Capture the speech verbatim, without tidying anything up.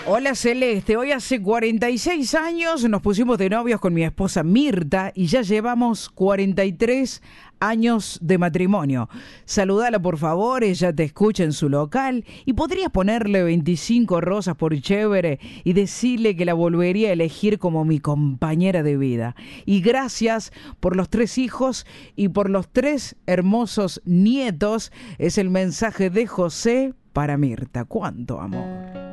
Hola Celeste, hoy hace cuarenta y seis años nos pusimos de novios con mi esposa Mirta y ya llevamos cuarenta y tres años de matrimonio. Saludala por favor, ella te escucha en su local y podrías ponerle veinticinco rosas por chévere y decirle que la volvería a elegir como mi compañera de vida. Y gracias por los tres hijos y por los tres hermosos nietos, es el mensaje de José para Mirta. ¡Cuánto amor!